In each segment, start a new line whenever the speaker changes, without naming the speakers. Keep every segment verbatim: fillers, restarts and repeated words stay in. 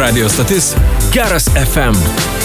Radio stotis Geras F M.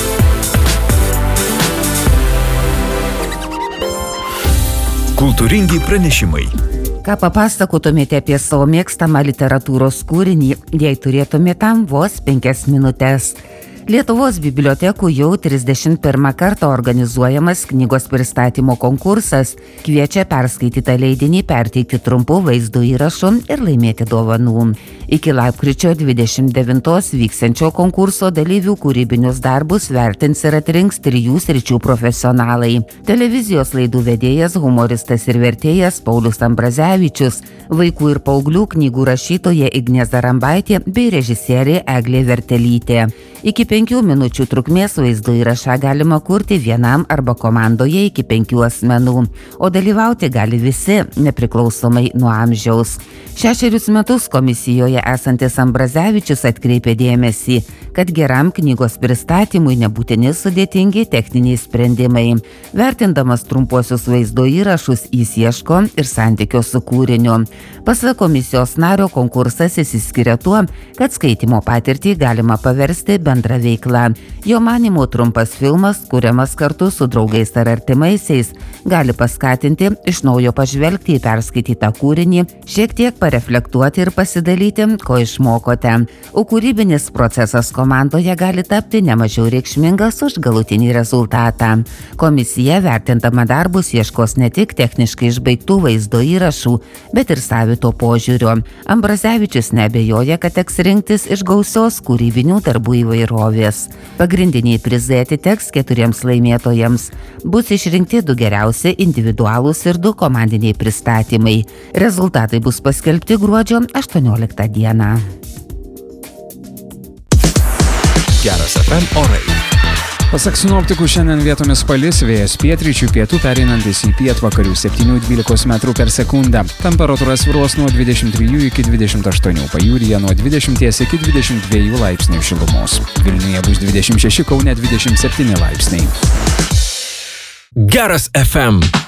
Kultūringi pranešimai.
Ką papasakotumėte apie savo mėgstamą literatūros kūrinį, jei turėtumėte tam vos penkias minutės? Lietuvos bibliotekų jau trisdešimt pirmą kartą organizuojamas knygos pristatymo konkursas kviečia perskaitytą leidinį perteikti trumpų vaizdo įrašų ir laimėti dovanų. Iki lapkričio dvidešimt devintos vyksiančio konkurso dalyvių kūrybinius darbus vertins ir atrinks trijų sričių profesionalai. Televizijos laidų vedėjas, humoristas ir vertėjas Paulius Ambrazevičius, vaikų ir paauglių knygų rašytoja Ignė Zarambaitė bei režisierė Eglė Vertelytė. Iki penkių minučių trukmės vaizdo įrašą galima kurti vienam arba komandoje iki penkių asmenų, o dalyvauti gali visi, nepriklausomai nuo amžiaus. Šešerius metus komisijoje esantis Ambrazevičius atkreipė dėmesį, kad geram knygos pristatymui nebūtini sudėtingi techniniai sprendimai. Vertindamas trumpuosius vaizdo įrašus, jis ieško ir santykio su kūriniu. Pasak komisijos nario, konkursas išsiskiria tuo, kad skaitymo patirtį galima paversti bendra veikla. Jo manymu, trumpas filmas, kuriamas kartu su draugais ar artimaisiais, gali paskatinti iš naujo pažvelgti į perskaitytą kūrinį, šiek tiek pareflektuoti ir pasidalyti, ko išmokote. O kūrybinis procesas komandoje gali tapti nemažiau reikšmingas už galutinį rezultatą. Komisija, vertindama darbus, ieškos ne tik techniškai išbaigtų vaizdo įrašų, bet ir savito požiūrio. Ambrazevičius neabejoja, kad teks rinktis iš gausios kūrybinių darbų įvairovės. Pagrindiniai prizai atiteks keturiems laimėtojams. Bus išrinkti du geriausi individualūs ir du komandiniai pristatymai. Rezultatai bus paskelbti gruodžio aštuonioliktą dieną.
Geras F M orai.
Pasak sinoptikų, šiandien vietomis palis, vėjas pietryčių pietų pereinantis į pietvakarių septynių dvylikos metrų per sekundę. Temperatūra svyruos nuo dvidešimt trijų iki dvidešimt aštuonių, pajūryje nuo dvidešimt iki dvidešimt dviejų laipsnių šilumos. Vilniuje bus dvidešimt šeši, Kaune dvidešimt septyni laipsniai.
Geras F M.